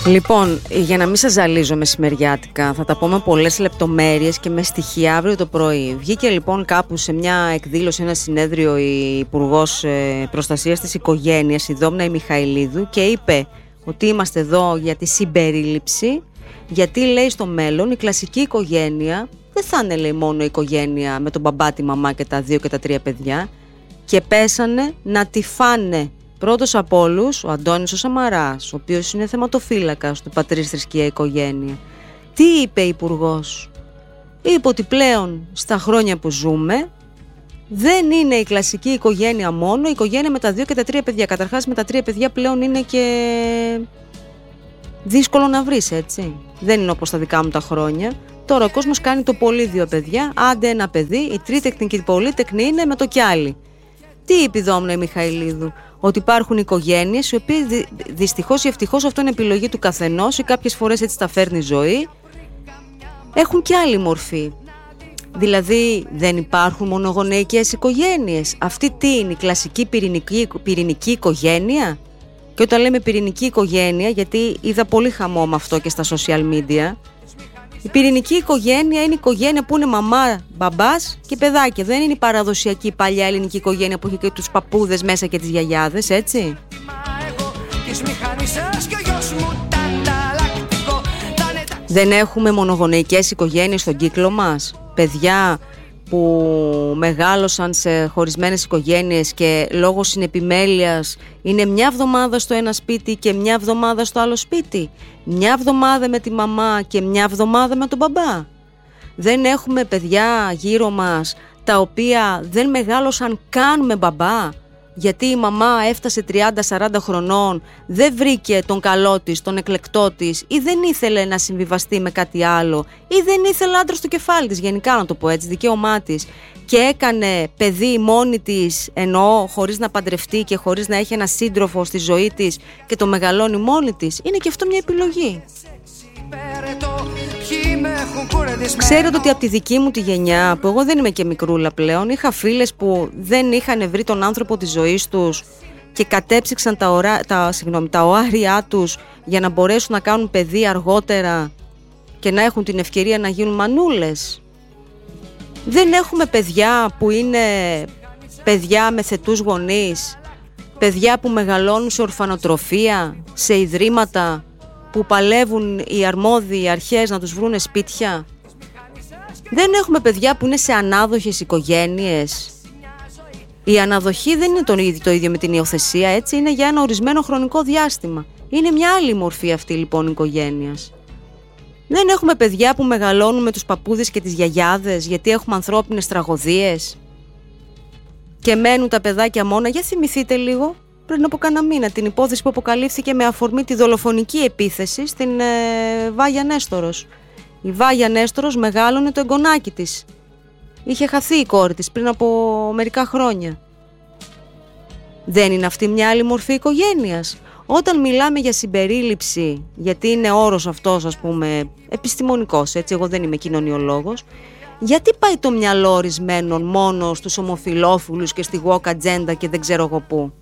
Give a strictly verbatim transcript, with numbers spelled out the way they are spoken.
Λοιπόν, για να μην σας ζαλίζω μεσημεριάτικα, θα τα πω με πολλές λεπτομέρειες και με στοιχεία αύριο το πρωί. Βγήκε λοιπόν κάπου σε μια εκδήλωση, ένα συνέδριο, η Υπουργός Προστασίας της Οικογένειας, η Δόμνα η Μιχαηλίδου, και είπε ότι είμαστε εδώ για τη συμπερίληψη, γιατί λέει στο μέλλον η κλασική οικογένεια δεν θα είναι, λέει, μόνο η οικογένεια με τον μπαμπά, τη μαμά και τα δύο και τα τρία παιδιά, και πέσανε να τη φάνε. Πρώτος από όλους ο Αντώνης ο Σαμαράς, ο οποίος είναι θεματοφύλακας του Πατρίς Θρησκεία Οικογένεια. Τι είπε υπουργός? Είπε ότι πλέον στα χρόνια που ζούμε δεν είναι η κλασική οικογένεια μόνο, η οικογένεια με τα δύο και τα τρία παιδιά. Καταρχάς με τα τρία παιδιά πλέον είναι και δύσκολο να βρεις, έτσι. Δεν είναι όπως τα δικά μου τα χρόνια. Τώρα ο κόσμος κάνει το πολύ δύο παιδιά, άντε ένα παιδί, η τρίτεκνη και η πολύτεκνη είναι με το κι άλλη. Τι είπε η Δόμνα η Μιχαηλίδου? Ότι υπάρχουν οικογένειες οι οποίες δυ, δυστυχώς ή ευτυχώς, αυτό είναι επιλογή του καθενός, ή κάποιες φορές έτσι τα φέρνει η ζωή, έχουν και άλλη μορφή. Δηλαδή δεν υπάρχουν μονογονεϊκές οικογένειες. Αυτή τι είναι, η κλασική πυρηνική, πυρηνική οικογένεια? Και όταν λέμε πυρηνική οικογένεια, γιατί είδα πολύ χαμό με αυτό και στα social media, η πυρηνική οικογένεια είναι η οικογένεια που είναι μαμά, μπαμπάς και παιδάκια. Δεν είναι η παραδοσιακή παλιά ελληνική οικογένεια που έχει και τους παππούδες μέσα και τις γιαγιάδες, έτσι. Δεν έχουμε μονογονεϊκές οικογένειες στον κύκλο μας. Παιδιά που μεγάλωσαν σε χωρισμένες οικογένειες και λόγω συνεπιμέλειας είναι μια εβδομάδα στο ένα σπίτι και μια εβδομάδα στο άλλο σπίτι. Μια εβδομάδα με τη μαμά και μια εβδομάδα με τον μπαμπά. Δεν έχουμε παιδιά γύρω μας τα οποία δεν μεγάλωσαν καν με μπαμπά, γιατί η μαμά έφτασε τριάντα σαράντα χρονών, δεν βρήκε τον καλό της, τον εκλεκτό της, ή δεν ήθελε να συμβιβαστεί με κάτι άλλο, ή δεν ήθελε άντρα στο κεφάλι της, γενικά να το πω έτσι, δικαίωμά της, και έκανε παιδί μόνη της, εννοώ χωρίς να παντρευτεί και χωρίς να έχει ένα σύντροφο στη ζωή της και το μεγαλώνει μόνη της. Είναι και αυτό μια επιλογή. Ξέρετε ότι από τη δική μου τη γενιά, που εγώ δεν είμαι και μικρούλα πλέον, είχα φίλες που δεν είχαν βρει τον άνθρωπο της ζωής τους και κατέψυξαν τα, ορά, τα, συγγνώμη, τα οάρια τους για να μπορέσουν να κάνουν παιδί αργότερα και να έχουν την ευκαιρία να γίνουν μανούλες. Δεν έχουμε παιδιά που είναι παιδιά με θετούς γονείς, παιδιά που μεγαλώνουν σε ορφανοτροφία, σε ιδρύματα, που παλεύουν οι αρμόδιοι αρχές να τους βρούνε σπίτια. Δεν έχουμε παιδιά που είναι σε ανάδοχες οικογένειες. Η αναδοχή δεν είναι το ίδιο, το ίδιο με την υιοθεσία, έτσι, είναι για ένα ορισμένο χρονικό διάστημα. Είναι μια άλλη μορφή αυτή λοιπόν οικογένειας. Δεν έχουμε παιδιά που μεγαλώνουν με τους παππούδες και τις γιαγιάδες, γιατί έχουμε ανθρώπινες τραγωδίες και μένουν τα παιδάκια μόνα. Για θυμηθείτε λίγο, πριν από κάνα μήνα, την υπόθεση που αποκαλύφθηκε με αφορμή τη δολοφονική επίθεση στην ε, Βάγια Νέστορος. Η Βάγια Νέστορος μεγάλωνε το εγγονάκι της. Είχε χαθεί η κόρη της πριν από μερικά χρόνια. Δεν είναι αυτή μια άλλη μορφή οικογένειας? Όταν μιλάμε για συμπερίληψη, γιατί είναι όρος αυτός, ας πούμε, επιστημονικός, έτσι, εγώ δεν είμαι κοινωνιολόγος, γιατί πάει το μυαλό ορισμένων μόνο στους ομοφυλόφιλους και στη woke agenda και δεν ξέρω εγώ πού?